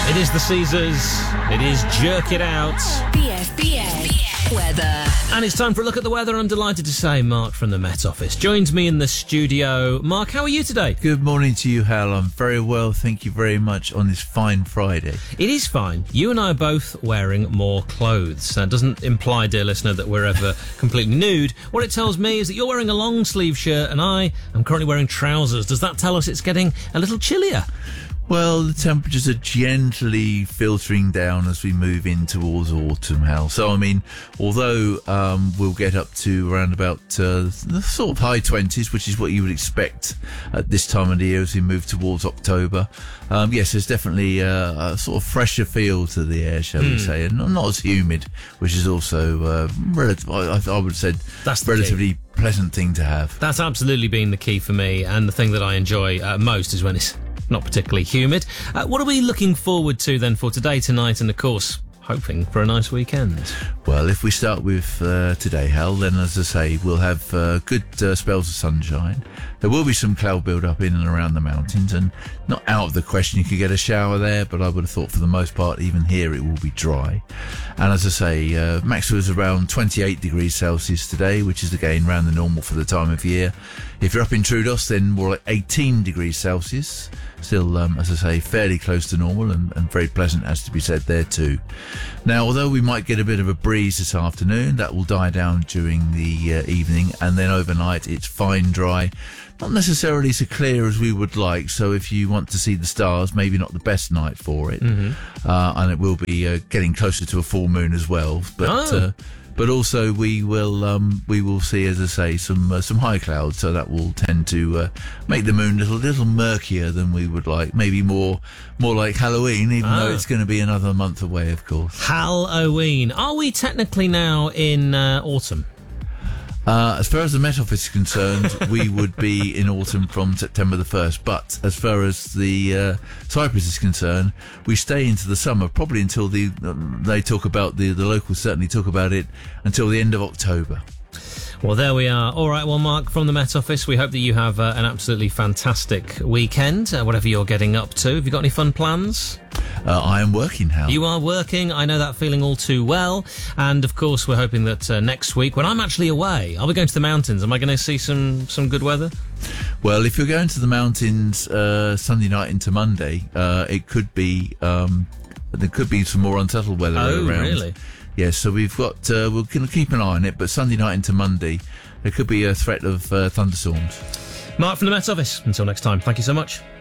It is the Caesars. It is Jerk It Out. BFBS weather. And it's time for a look at the weather. I'm delighted to say Mark from the Met Office joins me in the studio. Mark, how are you today? Good morning to you, Hal. I'm very well, thank you very much on this fine Friday. It is fine. You and I are both wearing more clothes. That doesn't imply, dear listener, that we're ever completely nude. What it tells me is that you're wearing a long sleeve shirt and I am currently wearing trousers. Does that tell us it's getting a little chillier? Well, the temperatures are gently filtering down as we move in towards autumn, Hal. So, I mean, although we'll get up to around about the sort of high 20s, which is what you would expect at this time of the year as we move towards October, yes, there's definitely a sort of fresher feel to the air, shall we say, and not as humid, which is also, I would say, that's relatively pleasant thing to have. That's absolutely been the key for me, and the thing that I enjoy most is when it's not particularly humid. What are we looking forward to then for today, tonight, and of course, hoping for a nice weekend? Well, if we start with today, Hal, then as I say, we'll have good spells of sunshine. There will be some cloud build-up in and around the mountains, and not out of the question you could get a shower there, but I would have thought for the most part, even here, it will be dry. And as I say, max was around 28 degrees Celsius today, which is again around the normal for the time of year. If you're up in Troodos, then more like 18 degrees Celsius. Still, as I say, fairly close to normal and very pleasant, as to be said there too. Now, although we might get a bit of a breeze this afternoon, that will die down during the evening, and then overnight it's fine dry. Not necessarily so clear as we would like, so if you want to see the stars, maybe not the best night for it. And it will be getting closer to a full moon as well. But also we will see, as I say, some high clouds, so that will tend to make the moon a little murkier than we would like. Maybe more like Halloween, even though it's going to be another month away, of course. Halloween. Are we technically now in autumn? As far as the Met Office is concerned, we would be in autumn from September the 1st. But as far as the Cyprus is concerned, we stay into the summer, probably until they talk about, the locals certainly talk about it, until the end of October. Well, there we are. All right, well, Mark, from the Met Office, we hope that you have an absolutely fantastic weekend, whatever you're getting up to. Have you got any fun plans? I am working, Hal. You are working. I know that feeling all too well. And, of course, we're hoping that next week, when I'm actually away, I'll be going to the mountains. Am I going to see some good weather? Well, if you're going to the mountains Sunday night into Monday, it could be there could be some more unsettled weather around. Oh, really? Yes, so we've got, we're going to keep an eye on it, but Sunday night into Monday, there could be a threat of thunderstorms. Mark from the Met Office. Until next time, thank you so much.